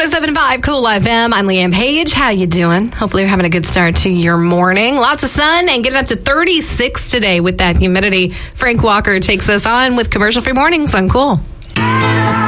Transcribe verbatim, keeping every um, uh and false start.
oh seven point five Cool F M. I'm Leanne Page. How you doing? Hopefully you're having a good start to your morning. Lots of sun and getting up to thirty-six today with that humidity. Frank Walker takes us on with Commercial Free Mornings on Cool.